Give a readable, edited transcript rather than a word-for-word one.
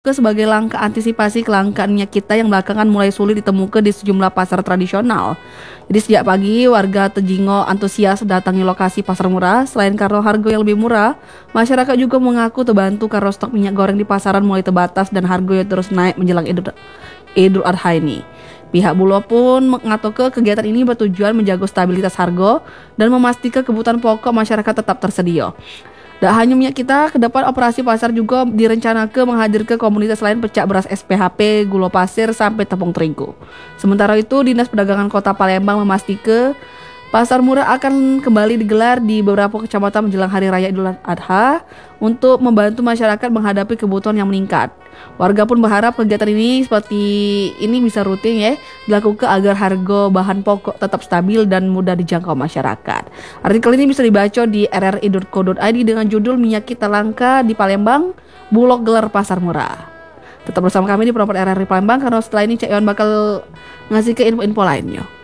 sebagai langkah antisipasi kelangkaan minyak kita yang belakangan mulai sulit ditemukan di sejumlah pasar tradisional. Jadi sejak pagi warga Tejingo antusias datangi lokasi pasar murah. Selain karena harga yang lebih murah, masyarakat juga mengaku terbantu karena stok minyak goreng di pasaran mulai terbatas dan harga yang terus naik menjelang Idul Adha ini. Pihak Bulog pun mengatakan kegiatan ini bertujuan menjaga stabilitas harga dan memastikan kebutuhan pokok masyarakat tetap tersedia. Tak hanya minyak kita, ke depan operasi pasar juga direncanakan menghadirkan komunitas lain pecak beras SPHP, gula pasir, sampai tepung terigu. Sementara itu, Dinas Perdagangan Kota Palembang memastikan pasar murah akan kembali digelar di beberapa kecamatan menjelang Hari Raya Idul Adha untuk membantu masyarakat menghadapi kebutuhan yang meningkat. Warga pun berharap kegiatan ini seperti ini bisa rutin dilakukan agar harga bahan pokok tetap stabil dan mudah dijangkau masyarakat. Artikel ini bisa dibaca di rri.co.id dengan judul Minyak Kita Langka di Palembang, Bulog Gelar Pasar Murah. Tetap bersama kami di Proper RRI Palembang karena setelah ini Cek Iwan bakal ngasih ke info-info lainnya.